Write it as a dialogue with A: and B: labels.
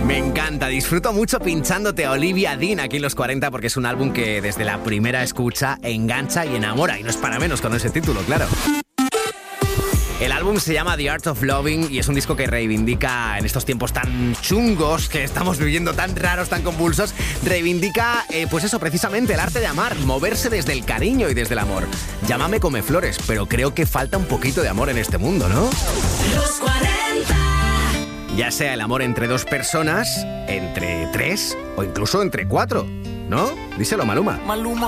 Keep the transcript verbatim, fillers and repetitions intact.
A: Me encanta, disfruto mucho pinchándote a Olivia Dean aquí en Los cuarenta porque es un álbum que desde la primera escucha engancha y enamora, y no es para menos con ese título, claro. El álbum se llama The Art of Loving y es un disco que reivindica, en estos tiempos tan chungos que estamos viviendo, tan raros, tan convulsos, reivindica, eh, pues eso, precisamente el arte de amar, moverse desde el cariño y desde el amor. Llámame come flores, pero creo que falta un poquito de amor en este mundo, ¿no?
B: Los cuarenta.
A: Ya sea el amor entre dos personas, entre tres o incluso entre cuatro, ¿no? Díselo, Maluma.
C: Maluma.